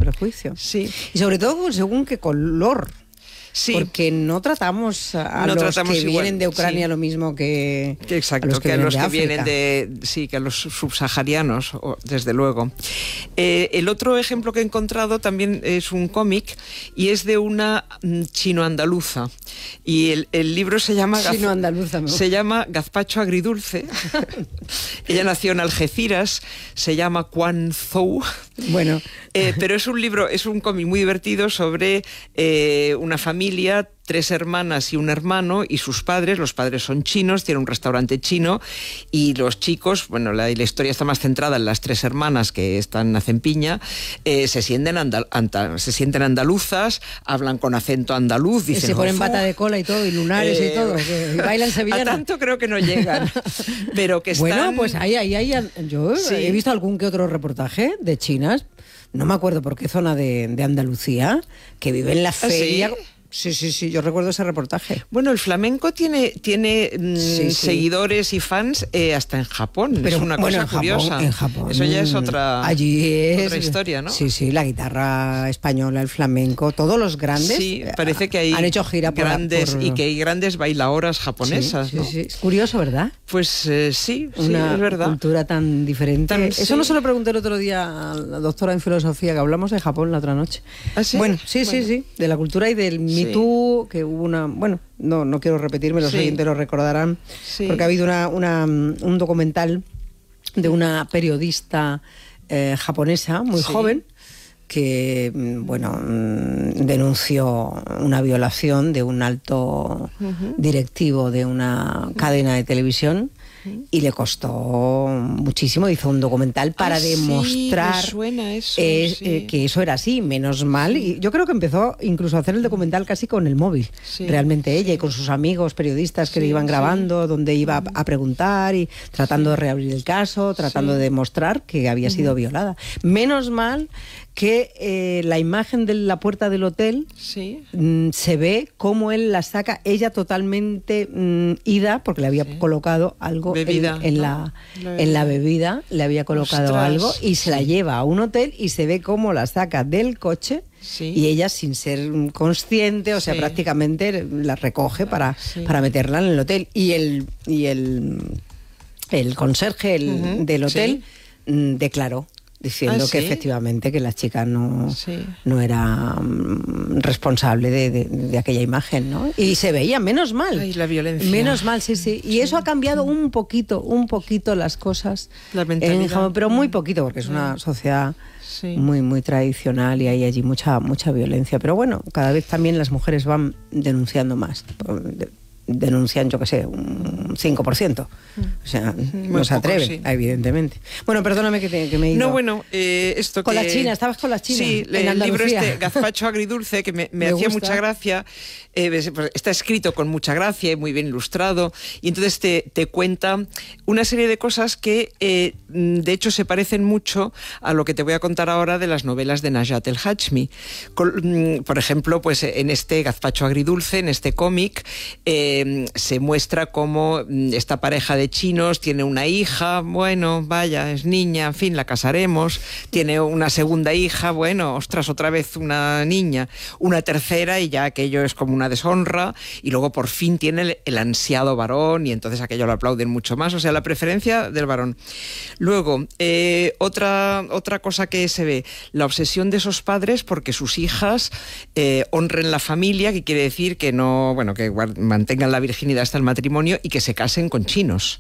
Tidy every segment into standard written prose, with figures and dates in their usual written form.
prejuicio. Sí. Y sobre todo según qué color. Sí. Porque no tratamos a los que vienen de Ucrania lo mismo que exacto, a los que vienen que a los subsaharianos, desde luego. El otro ejemplo que he encontrado también es un cómic y es de una chino-andaluza. Y el libro se llama Gazpacho Agridulce. Ella nació en Algeciras, se llama Quan Zhou. Bueno. Pero es un libro, es un cómic muy divertido sobre una familia, 3 hermanas y un hermano y sus padres. Los padres son chinos, tienen un restaurante chino y los chicos, bueno, la historia está más centrada en las 3 hermanas que hacen piña, se sienten andaluzas, hablan con acento andaluz, dicen, se ponen bata de cola y todo, y lunares y todo, y bailan sevillana. A tanto creo que no llegan, pero que están... Bueno, pues ahí yo he visto algún que otro reportaje de chinas, no me acuerdo por qué zona de Andalucía, que vive en la feria... ¿Sí? Sí, yo recuerdo ese reportaje. Bueno, el flamenco tiene seguidores y fans hasta en Japón. Pero, es una cosa curiosa. En Japón. Eso ya es otra historia, ¿no? Sí, la guitarra española, el flamenco, todos los grandes parece que han hecho gira y que hay grandes bailadoras japonesas. Sí, ¿no? sí. Es curioso, ¿verdad? Pues sí, una es verdad. Cultura tan diferente. Eso no se lo pregunté el otro día a la doctora en filosofía, que hablamos de Japón la otra noche. ¿Ah, sí? Bueno, sí, de la cultura y del Me Too, que hubo una... Bueno, no quiero repetirme, los oyentes lo recordarán, porque ha habido un documental de una periodista japonesa muy joven que, denunció una violación de un alto directivo de una cadena de televisión. Y le costó muchísimo, hizo un documental para demostrar que eso era así, menos mal. Y yo creo que empezó incluso a hacer el documental casi con el móvil, realmente ella, y con sus amigos periodistas que le iban grabando, donde iba a preguntar y tratando de reabrir el caso, tratando de demostrar que había sido violada. Menos mal que la imagen de la puerta del hotel se ve cómo él la saca, ella totalmente ida, porque le había colocado algo en la bebida, le había colocado algo y se la lleva a un hotel y se ve cómo la saca del coche y ella, sin ser consciente, o sea, prácticamente la recoge para meterla en el hotel. Y el conserje del hotel declaró, diciendo que efectivamente que la chica no era responsable de aquella imagen, ¿no? Y se veía, menos mal. Ay, la violencia. Menos mal, sí. Y eso ha cambiado un poquito las cosas. La mentalidad. Pero muy poquito, porque es una sociedad muy, muy tradicional y hay allí mucha violencia. Pero bueno, cada vez también las mujeres van denunciando más. Denuncian, yo qué sé, un 5%. O sea, no se atreven, evidentemente. Bueno, perdóname que me he ido. No, bueno, esto con la China, estabas con la China. Sí, el libro Gazpacho Agridulce, que me hacía mucha gracia. Está escrito con mucha gracia y muy bien ilustrado. Y entonces te cuenta una serie de cosas que, de hecho, se parecen mucho a lo que te voy a contar ahora de las novelas de Najat El Hachmi. Por ejemplo, pues en este Gazpacho Agridulce, en este cómic, se muestra cómo esta pareja de chinos tiene una hija, bueno, vaya, es niña, en fin, la casaremos, tiene una segunda hija, bueno, ostras, otra vez una niña, una tercera y ya aquello es como una deshonra, y luego por fin tiene el ansiado varón y entonces aquello lo aplauden mucho más, o sea, la preferencia del varón. Luego, otra cosa que se ve, la obsesión de esos padres porque sus hijas honren la familia, que quiere decir que no, bueno, que mantengan la virginidad hasta el matrimonio y que se casen con chinos.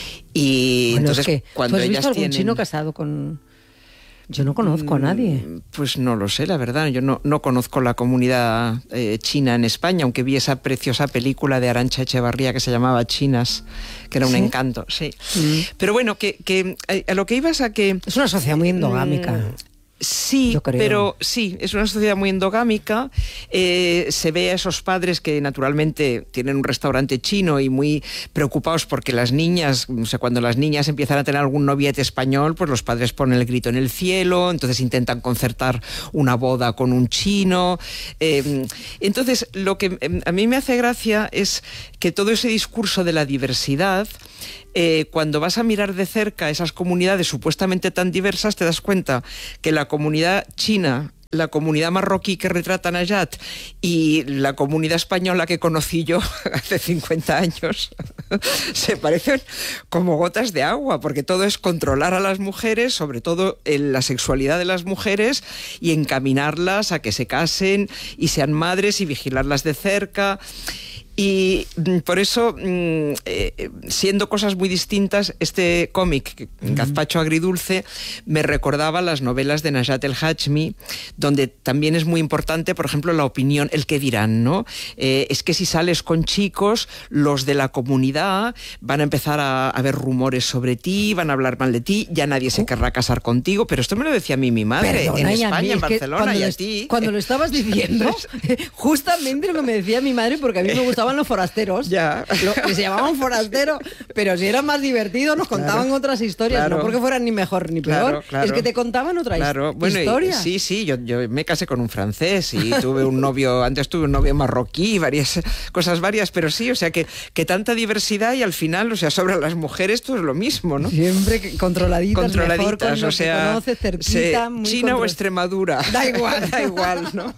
Y bueno, entonces, es que, cuando ¿tú has ellas visto algún tienen... chino casado con...? Yo no conozco a nadie. Pues no lo sé, la verdad. Yo no conozco la comunidad china en España, aunque vi esa preciosa película de Arantxa Echevarría que se llamaba Chinas, que era un encanto, Pero bueno, que a lo que ibas a que... Es una sociedad muy endogámica. Sí, pero sí, es una sociedad muy endogámica. Se ve a esos padres que naturalmente tienen un restaurante chino y muy preocupados porque las niñas, o sea, cuando las niñas empiezan a tener algún noviete español, pues los padres ponen el grito en el cielo, entonces intentan concertar una boda con un chino. Entonces, lo que a mí me hace gracia es que todo ese discurso de la diversidad, cuando vas a mirar de cerca esas comunidades supuestamente tan diversas, te das cuenta que la comunidad china la comunidad marroquí que retrata Najat y la comunidad española que conocí yo hace 50 años se parecen como gotas de agua, porque todo es controlar a las mujeres, sobre todo en la sexualidad de las mujeres, y encaminarlas a que se casen y sean madres y vigilarlas de cerca. Y por eso, siendo cosas muy distintas, este cómic, Gazpacho Agridulce, me recordaba las novelas de Najat El Hachmi, donde también es muy importante, por ejemplo, la opinión, el qué dirán, ¿no? Es que si sales con chicos, los de la comunidad van a empezar a ver rumores sobre ti, van a hablar mal de ti, ya nadie se querrá casar contigo. Pero esto me lo decía a mí mi madre, en España, en Barcelona, y a ti. Cuando lo estabas diciendo, justamente lo que me decía mi madre, porque a mí me gustaba los forasteros, que se llamaban forasteros, pero si era más divertido nos contaban otras historias, no porque fueran ni mejor ni peor, es que te contaban otra historia. Sí, yo me casé con un francés y tuve un novio, antes tuve un novio marroquí, varias cosas, pero sí, o sea que tanta diversidad, y al final, o sea, sobre las mujeres todo es lo mismo, ¿no? Siempre controladitas mejor, con o sea, que conoces, cerquita, China o Extremadura. Da igual, ¿no?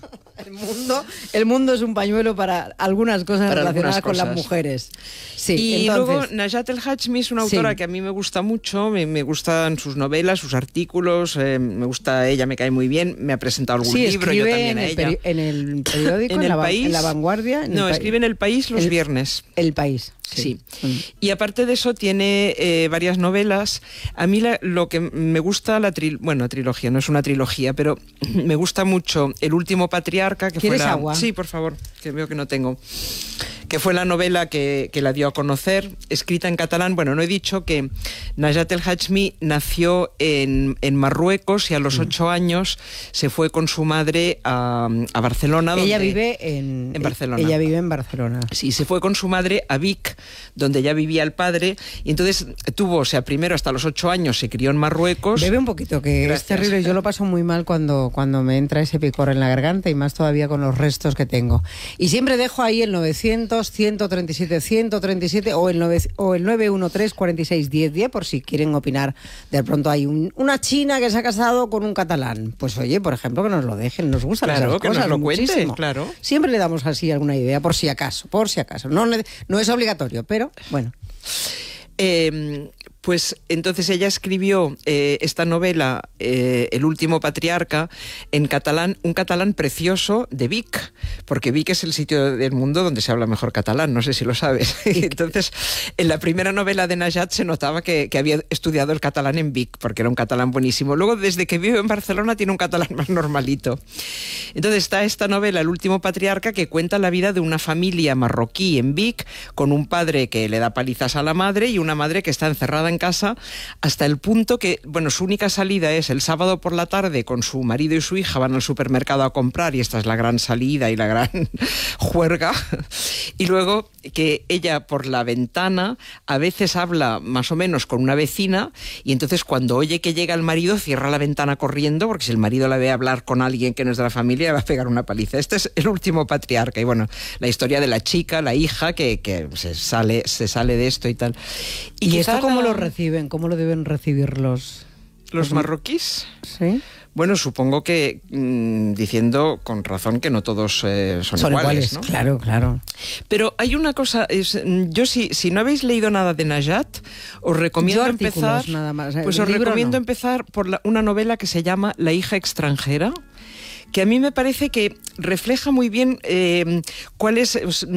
El mundo es un pañuelo para algunas cosas relacionadas con las mujeres. Sí, y entonces, luego Najat El Hachmi es una autora que a mí me gusta mucho, me gustan sus novelas, sus artículos, me gusta ella, me cae muy bien, me ha presentado algún libro, yo también a ella. En el periódico, ¿En el País? En La Vanguardia. Escribe en El País los viernes. El País. Sí. Y aparte de eso tiene varias novelas. A mí lo que me gusta, trilogía, no es una trilogía, pero me gusta mucho El último patriarca, que ¿Quieres agua? Sí, por favor, que veo que no tengo. Que fue la novela que la dio a conocer, escrita en catalán. Bueno, no he dicho que Najat El Hachmi nació en Marruecos y a los 8 años se fue con su madre a Barcelona. Ella vive en Barcelona. Ella vive en Barcelona. Sí, se fue con su madre a Vic, donde ya vivía el padre, y entonces primero hasta los 8 años se crió en Marruecos. Bebe un poquito, que Gracias. Es terrible. Yo lo paso muy mal cuando me entra ese picor en la garganta, y más todavía con los restos que tengo. Y siempre dejo ahí el 900-137-137 o el 913-46-1010 por si quieren opinar. De pronto hay una china que se ha casado con un catalán. Pues oye, por ejemplo, que nos lo dejen, nos gustan esas cosas. Claro, que nos lo muchísimo. Cuente, claro. Siempre le damos así alguna idea, por si acaso. No es obligatorio, pero bueno. Pues entonces ella escribió esta novela, El último patriarca, en catalán, un catalán precioso de Vic, porque Vic es el sitio del mundo donde se habla mejor catalán, no sé si lo sabes. Entonces, en la primera novela de Najat se notaba que había estudiado el catalán en Vic, porque era un catalán buenísimo. Luego, desde que vive en Barcelona, tiene un catalán más normalito. Entonces está esta novela, El último patriarca, que cuenta la vida de una familia marroquí en Vic, con un padre que le da palizas a la madre y una madre que está encerrada en casa, hasta el punto que, su única salida es el sábado por la tarde, con su marido y su hija van al supermercado a comprar, y esta es la gran salida y la gran juerga. Y luego que ella, por la ventana, a veces habla más o menos con una vecina, y entonces cuando oye que llega el marido cierra la ventana corriendo, porque si el marido la ve hablar con alguien que no es de la familia le va a pegar una paliza. Este es El último patriarca, y la historia de la chica, la hija que se sale de esto y tal. ¿Y esto cómo lo reciben? ¿Cómo lo deben recibir los marroquíes? Sí. Bueno, supongo que diciendo con razón que no todos son iguales, ¿no? Claro. Pero hay una cosa, yo si no habéis leído nada de Najat, os recomiendo empezar, nada más. Pues os recomiendo empezar por una novela que se llama La hija extranjera, que a mí me parece que refleja muy bien cuál es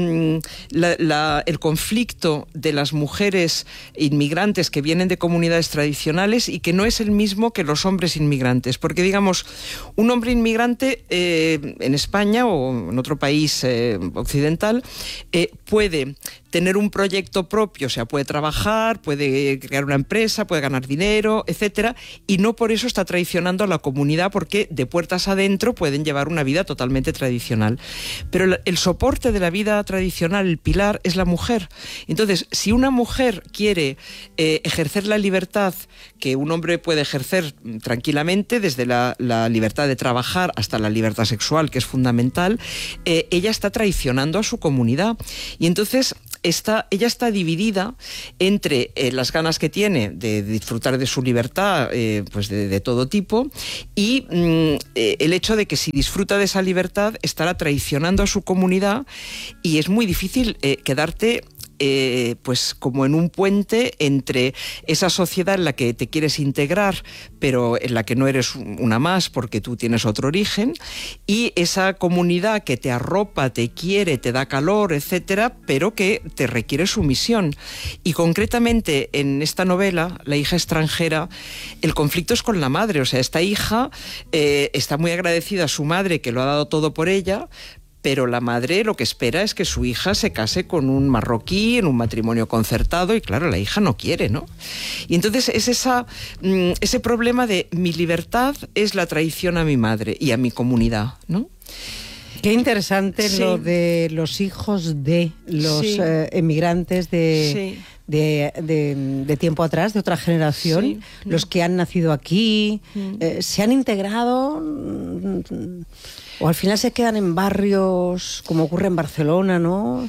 el conflicto de las mujeres inmigrantes que vienen de comunidades tradicionales y que no es el mismo que los hombres inmigrantes. Porque, digamos, un hombre inmigrante en España o en otro país occidental puede tener un proyecto propio, o sea, puede trabajar, puede crear una empresa, puede ganar dinero, etcétera, y no por eso está traicionando a la comunidad, porque de puertas adentro pueden llevar una vida totalmente tradicional. Pero el soporte de la vida tradicional, el pilar, es la mujer. Entonces, si una mujer quiere ejercer la libertad que un hombre puede ejercer tranquilamente, desde la libertad de trabajar hasta la libertad sexual, que es fundamental, ella está traicionando a su comunidad. Y entonces ella está dividida entre las ganas que tiene de disfrutar de su libertad, pues de todo tipo, y el hecho de que si disfruta de esa libertad estará traicionando a su comunidad, y es muy difícil quedarte pues como en un puente entre esa sociedad en la que te quieres integrar, pero en la que no eres una más porque tú tienes otro origen, y esa comunidad que te arropa, te quiere, te da calor, etcétera, pero que te requiere sumisión. Y concretamente en esta novela, La hija extranjera, el conflicto es con la madre. O sea, esta hija está muy agradecida a su madre, que lo ha dado todo por ella, pero la madre lo que espera es que su hija se case con un marroquí en un matrimonio concertado, y claro, la hija no quiere, ¿no? Y entonces es ese problema de mi libertad es la traición a mi madre y a mi comunidad, ¿no? Qué interesante lo de los hijos de los emigrantes de tiempo atrás, de otra generación, los que han nacido aquí, se han integrado, o al final se quedan en barrios, como ocurre en Barcelona, ¿no?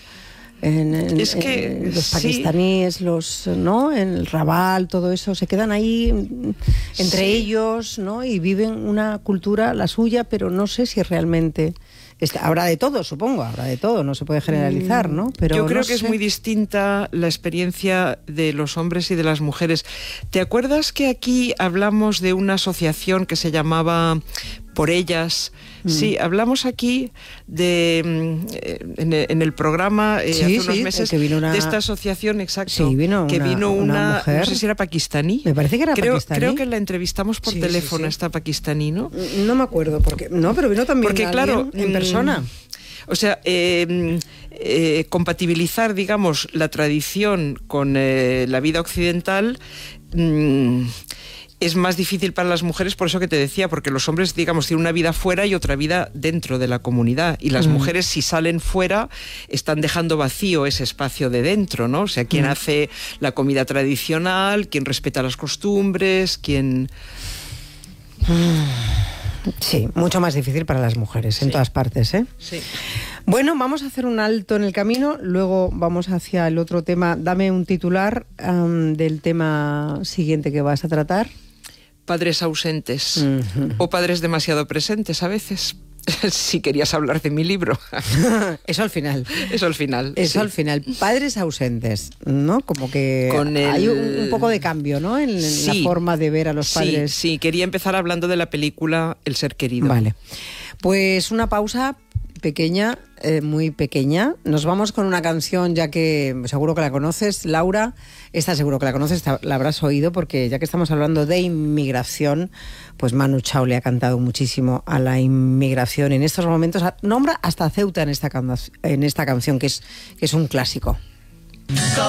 Los pakistaníes, ¿no? En el Raval, todo eso, se quedan ahí entre ellos, ¿no? Y viven una cultura, la suya, pero no sé si realmente... Habrá de todo, supongo, habrá de todo, no se puede generalizar, ¿no? Pero yo creo no que es muy distinta la experiencia de los hombres y de las mujeres. ¿Te acuerdas que aquí hablamos de una asociación que se llamaba Por Ellas? Sí, hablamos aquí en el programa hace unos meses de esta asociación, exacto. Sí, vino una mujer. No sé si era pakistaní. Me parece que era pakistaní. Creo que la entrevistamos por teléfono, esta pakistaní, ¿no? No me acuerdo, pero vino también claro, en persona. O sea, compatibilizar, digamos, la tradición con la vida occidental es más difícil para las mujeres, por eso que te decía, porque los hombres, digamos, tienen una vida fuera y otra vida dentro de la comunidad, y las mujeres, si salen fuera, están dejando vacío ese espacio de dentro, ¿no? O sea, quien hace la comida tradicional, quien respeta las costumbres, quien... Sí, mucho más difícil para las mujeres en todas partes, ¿eh? Sí. Bueno, vamos a hacer un alto en el camino, luego vamos hacia el otro tema. Dame un titular del tema siguiente que vas a tratar. Padres ausentes o padres demasiado presentes a veces. Si querías hablar de mi libro. Eso al final. Eso al final. Eso al final. Padres ausentes, ¿no? Como que hay un poco de cambio, ¿no? En la forma de ver a los padres. Sí, quería empezar hablando de la película El ser querido. Vale. Pues una pausa pequeña, muy pequeña. Nos vamos con una canción, ya que seguro que la conoces, Laura. Esta seguro que la conoces, la habrás oído, porque ya que estamos hablando de inmigración, pues Manu Chao le ha cantado muchísimo a la inmigración. En estos momentos nombra hasta Ceuta en esta canción, que es un clásico.